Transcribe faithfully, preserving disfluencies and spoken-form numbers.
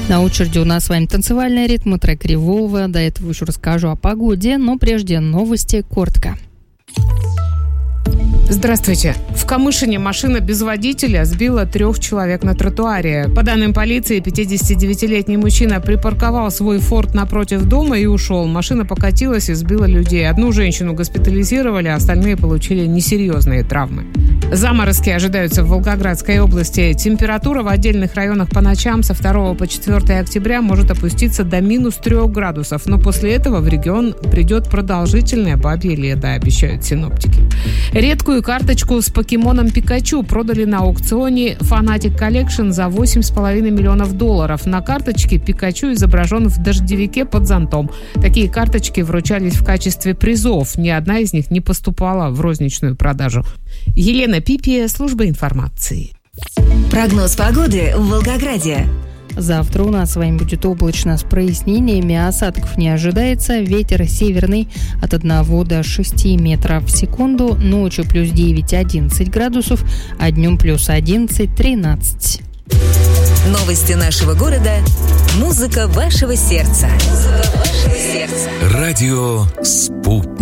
На очереди у нас с вами танцевальный ритм, трек Кривого. До этого еще расскажу о погоде, но прежде новости коротко. Здравствуйте. В Камышине машина без водителя сбила трех человек на тротуаре. По данным полиции, пятидесятидевятилетний мужчина припарковал свой «Форд» напротив дома и ушел. Машина покатилась и сбила людей. Одну женщину госпитализировали, а остальные получили несерьезные травмы. Заморозки ожидаются в Волгоградской области. Температура в отдельных районах по ночам со второго по четвёртое октября может опуститься до минус трех градусов. Но после этого в регион придет продолжительное бабье лето, обещают синоптики. Редкую карточку с покемоном Пикачу продали на аукционе Fanatic Collection за восемь с половиной миллионов долларов. На карточке Пикачу изображен в дождевике под зонтом. Такие карточки вручались в качестве призов. Ни одна из них не поступала в розничную продажу. Елена Пипия, служба информации. Прогноз погоды в Волгограде. Завтра у нас с вами будет облачно с прояснениями, осадков не ожидается. Ветер северный от одного до шести метров в секунду. Ночью плюс девять-одиннадцать градусов, а днем плюс одиннадцать-тринадцать. Новости нашего города. Музыка вашего сердца. Музыка вашего сердца. Радио «Спутник».